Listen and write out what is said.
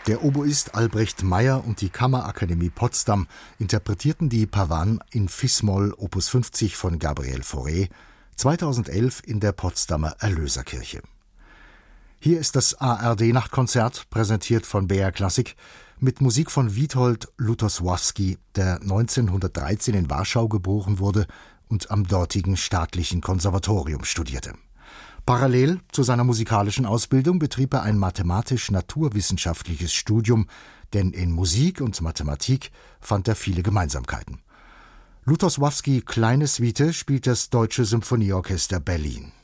Der Oboist Albrecht Meyer und die Kammerakademie Potsdam interpretierten die Pavane in Fis-Moll Opus 50 von Gabriel Fauré 2011 in der Potsdamer Erlöserkirche. Hier ist das ARD-Nachtkonzert, präsentiert von BR Klassik, mit Musik von Witold Lutosławski, der 1913 in Warschau geboren wurde und am dortigen staatlichen Konservatorium studierte. Parallel zu seiner musikalischen Ausbildung betrieb er ein mathematisch-naturwissenschaftliches Studium, denn in Musik und Mathematik fand er viele Gemeinsamkeiten. Lutosławski Kleine Suite spielt das Deutsche Symphonieorchester Berlin.